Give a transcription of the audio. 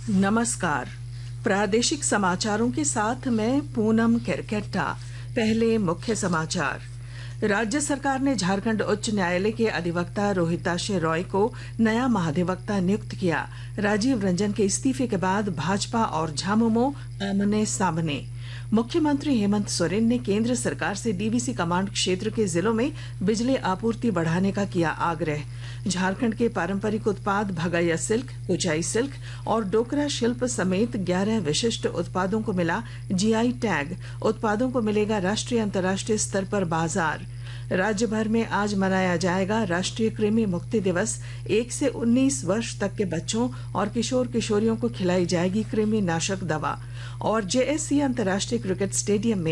नमस्कार। प्रादेशिक समाचारों के साथ मैं पूनम केरकेट्टा। पहले मुख्य समाचार। राज्य सरकार ने झारखंड उच्च न्यायालय के अधिवक्ता रोहिताशय रॉय को नया महाधिवक्ता नियुक्त किया। राजीव रंजन के इस्तीफे के बाद भाजपा और झामुमो आमने सामने। मुख्यमंत्री हेमंत सोरेन ने केंद्र सरकार से डीवीसी कमांड क्षेत्र के जिलों में बिजली आपूर्ति बढ़ाने का किया आग्रह। झारखंड के पारंपरिक उत्पाद भगैया सिल्क, कुचाई सिल्क और डोकरा शिल्प समेत 11 विशिष्ट उत्पादों को मिला जीआई टैग। उत्पादों को मिलेगा राष्ट्रीय अंतर्राष्ट्रीय स्तर पर बाजार। राज्य भर में आज मनाया जाएगा राष्ट्रीय कृमि मुक्ति दिवस। 1 से 19 वर्ष तक के बच्चों और किशोर किशोरियों को खिलाई जाएगी कृमि नाशक दवा। और जेएससी अंतर्राष्ट्रीय क्रिकेट स्टेडियम में